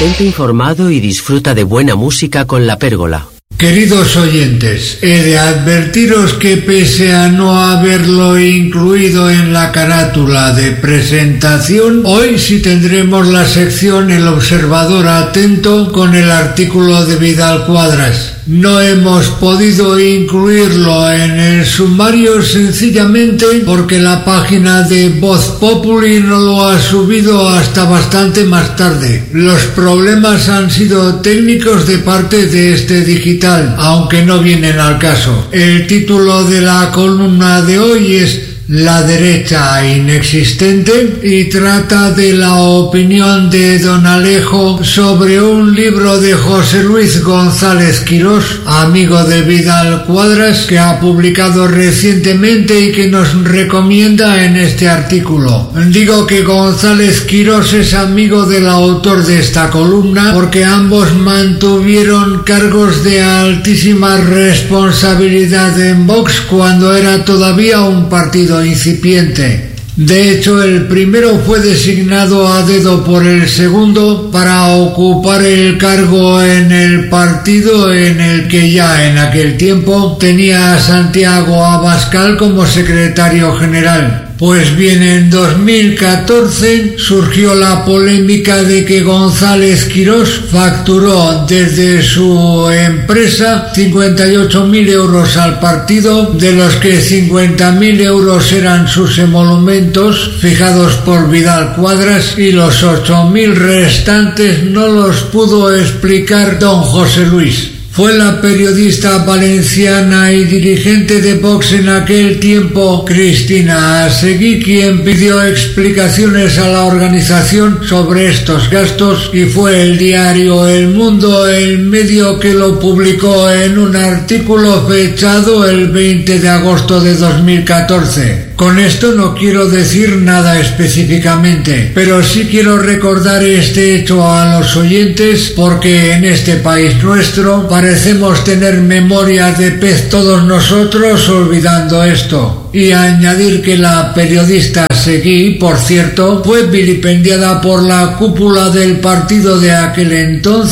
Mantente informado y disfruta de buena música con La Pérgola. Queridos oyentes, he de advertiros que pese a no haberlo incluido en la carátula de presentación, hoy sí tendremos la sección El Observador Atento con el artículo de Vidal Quadras. No hemos podido incluirlo en el sumario sencillamente porque la página de Voz Populi no lo ha subido hasta bastante más tarde. Los problemas han sido técnicos de parte de este digital, aunque no vienen al caso. El título de la columna de hoy es La derecha inexistente y trata de la opinión de don Alejo sobre un libro de José Luis González Quirós, amigo de Vidal Quadras, que ha publicado recientemente y que nos recomienda en este artículo. Digo que González Quirós es amigo del autor de esta columna porque ambos mantuvieron cargos de altísima responsabilidad en Vox cuando era todavía un partido incipiente. De hecho, el primero fue designado a dedo por el segundo para ocupar el cargo en el partido en el que ya en aquel tiempo tenía a Santiago Abascal como secretario general. Pues bien, en 2014 surgió la polémica de que González Quirós facturó desde su empresa 58.000 euros al partido, de los que 50.000 euros eran sus emolumentos fijados por Vidal Quadras y los 8.000 restantes no los pudo explicar don José Luis. Fue la periodista valenciana y dirigente de Vox en aquel tiempo, Cristina Asegui, quien pidió explicaciones a la organización sobre estos gastos y fue el diario El Mundo el medio que lo publicó en un artículo fechado el 20 de agosto de 2014. Con esto no quiero decir nada específicamente, pero sí quiero recordar este hecho a los oyentes porque en este país nuestro parecemos tener memoria de pez todos nosotros olvidando esto. Y añadir que la periodista Seguí, por cierto, fue vilipendiada por la cúpula del partido de aquel entonces